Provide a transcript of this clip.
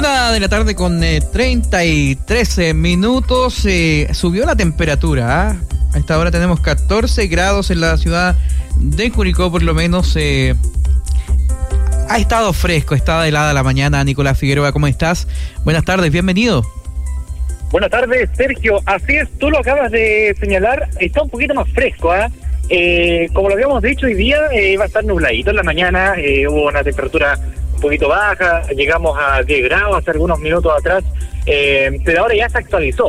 1:00 con 33 minutos. Subió la temperatura. A esta hora tenemos 14 grados en la ciudad de Curicó, por lo menos. Ha estado fresco, estaba helada la mañana. Nicolás Figueroa, ¿cómo estás? Buenas tardes, bienvenido. Buenas tardes, Sergio. Así es, tú lo acabas de señalar, está un poquito más fresco, como lo habíamos dicho, hoy día va a estar nubladito en la mañana, hubo una temperatura un poquito baja, llegamos a 10 grados hace algunos minutos atrás, pero ahora ya se actualizó.